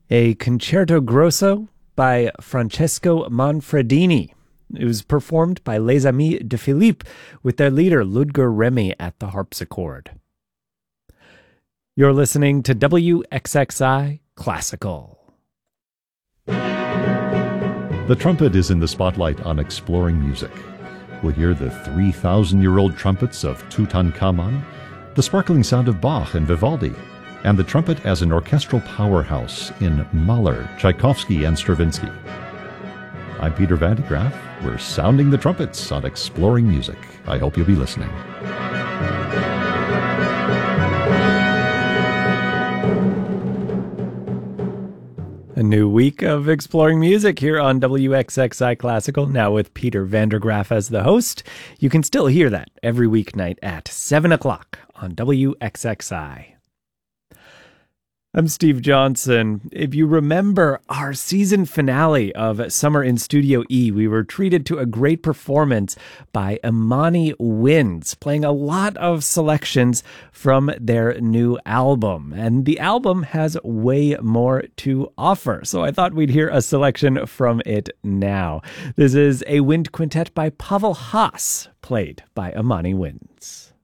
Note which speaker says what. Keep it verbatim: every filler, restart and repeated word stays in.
Speaker 1: a concerto grosso by Francesco Manfredini. It was performed by Les Amis de Philippe with their leader Ludger Remy at the harpsichord. You're listening to W X X I Classical.
Speaker 2: The trumpet is in the spotlight on Exploring Music. We'll hear the three thousand year old trumpets of Tutankhamun, the sparkling sound of Bach and Vivaldi, and the trumpet as an orchestral powerhouse in Mahler, Tchaikovsky, and Stravinsky. I'm Peter Van de Graaff. We're sounding the trumpets on Exploring Music. I hope you'll be listening.
Speaker 1: A new week of Exploring Music here on W X X I Classical, now with Peter Van de Graaff as the host. You can still hear that every weeknight at seven o'clock on W X X I. I'm Steve Johnson. If you remember our season finale of Summer in Studio E, we were treated to a great performance by Imani Winds, playing a lot of selections from their new album. And the album has way more to offer, so I thought we'd hear a selection from it now. This is a wind quintet by Pavel Haas, played by Imani Winds.